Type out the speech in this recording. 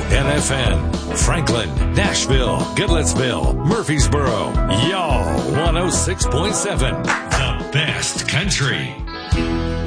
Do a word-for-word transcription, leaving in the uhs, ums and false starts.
N F N. Franklin, Nashville, Goodlettsville, Murfreesboro. Y'all one oh six point seven. The best country.